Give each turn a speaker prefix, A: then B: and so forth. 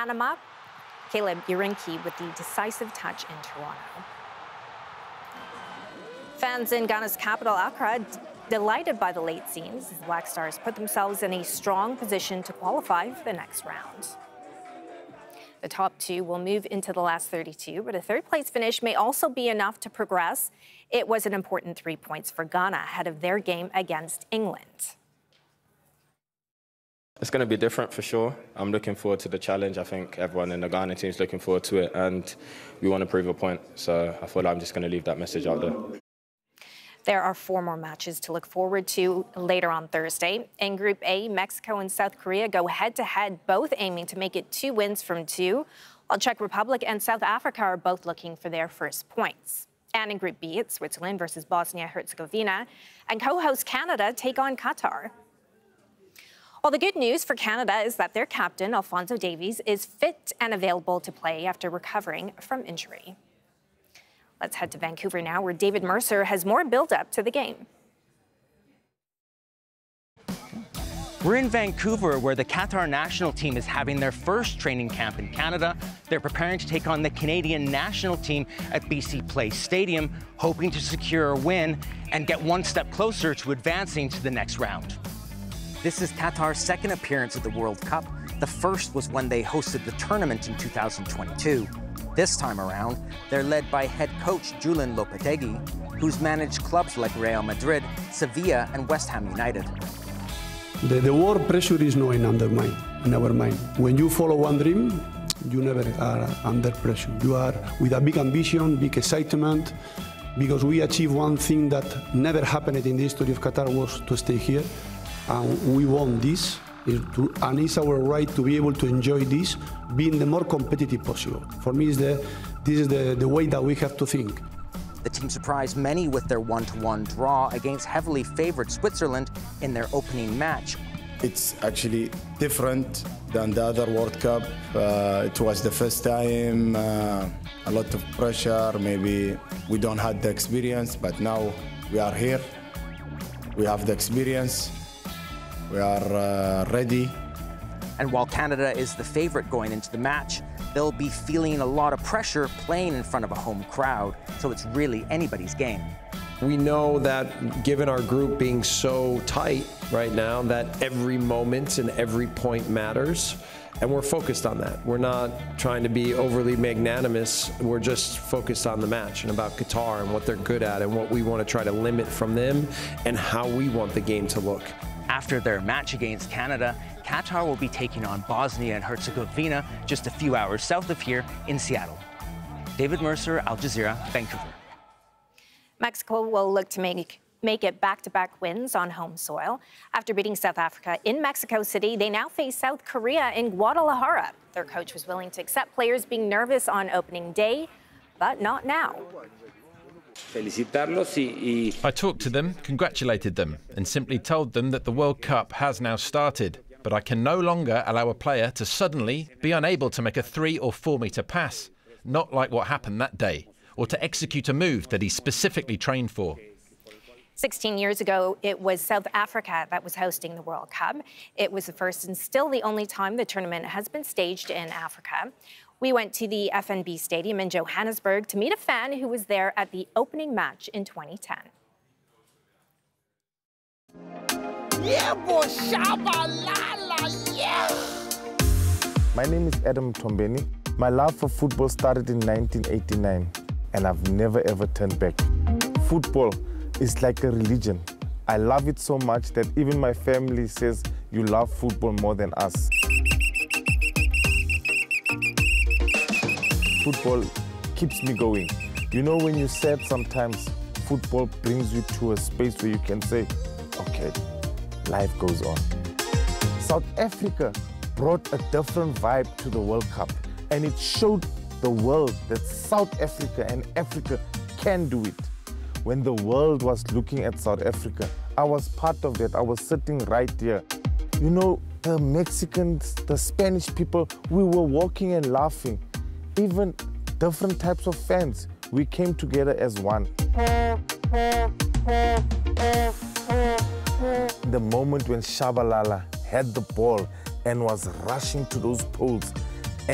A: Panama, Caleb Urinki with the decisive touch in Toronto. Fans in Ghana's capital, Accra, delighted by the late scenes as the Black Stars put themselves in a strong position to qualify for the next round. The top two will move into the last 32, but a third-place finish may also be enough to progress. It was an important 3 points for Ghana ahead of their game against England.
B: It's going to be different for sure. I'm looking forward to the challenge. I think everyone in the Ghana team is looking forward to it, and we want to prove a point. So I feel like I'm just going to leave that message out there.
A: There are 4 more matches to look forward to later on Thursday. In Group A, Mexico and South Korea go head-to-head, both aiming to make it 2 wins from 2, while Czech Republic and South Africa are both looking for their first points. And in Group B, it's Switzerland versus Bosnia-Herzegovina, and co-host Canada take on Qatar. Well, the good news for Canada is that their captain, Alphonso Davies, is fit and available to play after recovering from injury. Let's head to Vancouver now, where David Mercer has more build-up to the game.
C: We're in Vancouver, where the Qatar national team is having their first training camp in Canada. They're preparing to take on the Canadian national team at BC Place Stadium, hoping to secure a win and get one step closer to advancing to the next round. This is Qatar's second appearance at the World Cup. The first was when they hosted the tournament in 2022. This time around, they're led by head coach Julen Lopetegui, who's managed clubs like Real Madrid, Sevilla, and West Ham United.
D: The word pressure is not in our mind. When you follow one dream, you never are under pressure. You are with a big ambition, big excitement, because we achieved one thing that never happened in the history of Qatar, was to stay here. And we want this. And it's our right to be able to enjoy this, being the more competitive possible. For me, this is the way that we have to think.
C: The team surprised many with their 1-1 draw against heavily favored Switzerland in their opening match.
E: It's actually different than the other World Cup. It was the first time, a lot of pressure. Maybe we don't have the experience, but now we are here. We have the experience. We are ready.
C: And while Canada is the favorite going into the match, they'll be feeling a lot of pressure playing in front of a home crowd, so it's really anybody's game.
F: We know that given our group being so tight right now, that every moment and every point matters, and we're focused on that. We're not trying to be overly magnanimous. We're just focused on the match and about Qatar and what they're good at and what we want to try to limit from them and how we want the game to look.
C: After their match against Canada, Qatar will be taking on Bosnia and Herzegovina just a few hours south of here in Seattle. David Mercer, Al Jazeera, Vancouver.
A: Mexico will look to make it back-to-back wins on home soil. After beating South Africa in Mexico City, they now face South Korea in Guadalajara. Their coach was willing to accept players being nervous on opening day, but not now.
G: I talked to them, congratulated them, and simply told them that the World Cup has now started. But I can no longer allow a player to suddenly be unable to make a 3 or 4 metre pass, not like what happened that day, or to execute a move that he specifically trained for.
A: 16 years ago, it was South Africa that was hosting the World Cup. It was the first and still the only time the tournament has been staged in Africa. We went to the FNB Stadium in Johannesburg to meet a fan who was there at the opening match in 2010.
H: Yeah, boy, Shabalala, yeah!
I: My name is Adam Tombeni. My love for football started in 1989, and I've never ever turned back. Football is like a religion. I love it so much that even my family says you love football more than us. Football keeps me going. You know, when you're sad sometimes, football brings you to a space where you can say, okay, life goes on. South Africa brought a different vibe to the World Cup, and it showed the world that South Africa and Africa can do it. When the world was looking at South Africa, I was part of that. I was sitting right here. You know, the Mexicans, the Spanish people, we were walking and laughing. Even different types of fans, we came together as one. The moment when Shabalala had the ball and was rushing to those poles,